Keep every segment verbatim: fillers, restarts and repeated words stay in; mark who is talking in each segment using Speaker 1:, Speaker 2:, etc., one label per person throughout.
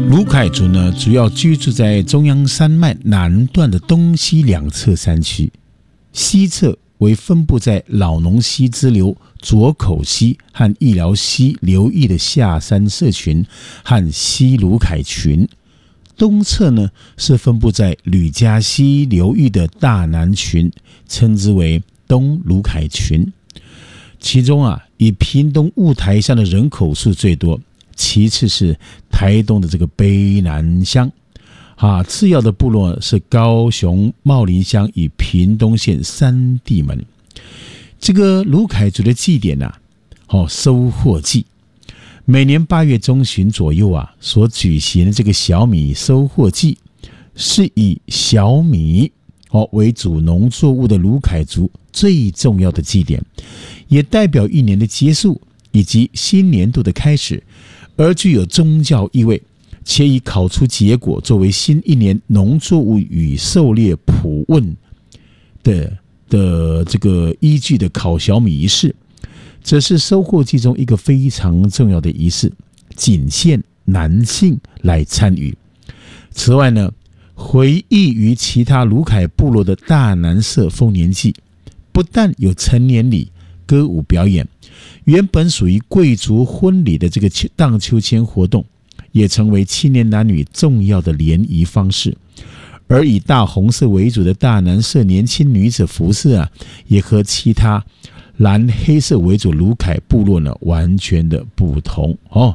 Speaker 1: 鲁凯族呢，主要居住在中央山脉南段的东西两侧山区，西侧为分布在老农溪支流左口溪和义寮溪流域的下山社群和西鲁凯群，东侧呢是分布在吕家溪流域的大南群，称之为东鲁凯群。其中啊，以屏东雾台乡的人口数最多，其次是台东的这个卑南乡，啊，次要的部落是高雄茂林乡与屏东县三地门。这个鲁凯族的祭典啊，哦，收获季，每年八月中旬左右啊，所举行的这个小米收获季，是以小米哦为主农作物的鲁凯族最重要的祭典，也代表一年的结束以及新年度的开始，而具有宗教意味，且以考出结果作为新一年农作物与狩猎普问的的这个依据的烤小米仪式，这是收获季中一个非常重要的仪式，仅限男性来参与。此外呢，回忆于其他鲁凯部落的大南社丰年祭，不但有成年礼、歌舞表演，原本属于贵族婚礼的这个荡秋千活动，也成为青年男女重要的联谊方式。而以大红色为主的大南社年轻女子服饰啊，也和其他蓝黑色为主鲁凯部落呢完全的不同哦。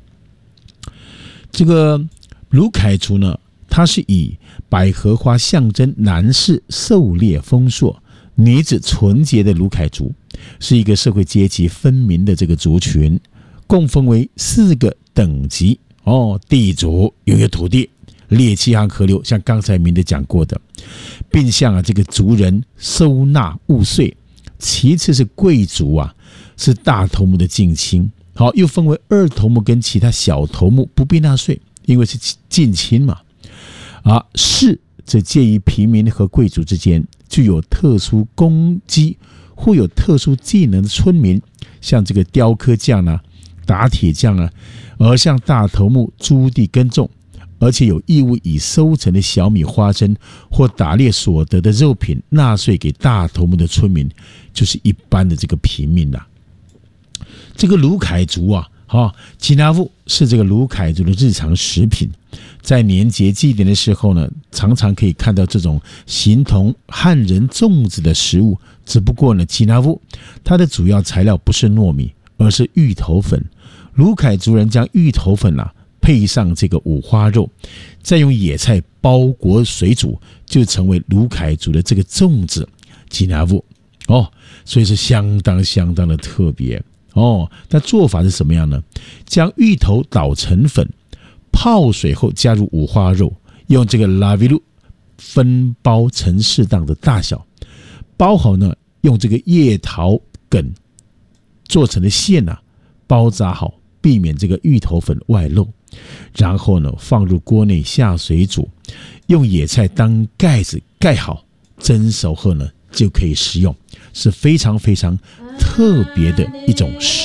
Speaker 1: 这个鲁凯族呢，它是以百合花象征男士狩猎丰硕，女子纯洁的鲁凯族，是一个社会阶级分明的这个族群，共分为四个等级哦。地主拥有土地、猎期和河流，像刚才明德讲过的，并向啊这个族人收纳物税。其次是贵族啊，是大头目的近亲，好，又分为二头目跟其他小头目不必纳税，因为是近亲嘛。啊，士则介于平民和贵族之间，具有特殊功绩或有特殊技能的村民，像这个雕刻匠啊、打铁匠啊，而向大头目租地耕种，而且有义务以收成的小米、花生或打猎所得的肉品纳税给大头目的村民，就是一般的这个平民啦。这个鲁凯族啊，哈，吉拿布是这个鲁凯族的日常食品，在年节祭典的时候呢，常常可以看到这种形同汉人粽子的食物，只不过呢，吉拿布它的主要材料不是糯米，而是芋头粉。鲁凯族人将芋头粉啊配上这个五花肉，再用野菜包裹水煮，就成为鲁凯族的这个粽子吉拿布哦，所以是相当相当的特别哦。那做法是什么样呢？将芋头捣成粉，泡水后加入五花肉，用这个拉维鲁分包成适当的大小，包好呢，用这个叶桃梗做成的馅啊，包扎好，避免这个芋头粉外漏。然后呢，放入锅内下水煮，用野菜当盖子盖好，蒸熟后呢，就可以食用，是非常非常特别的一种食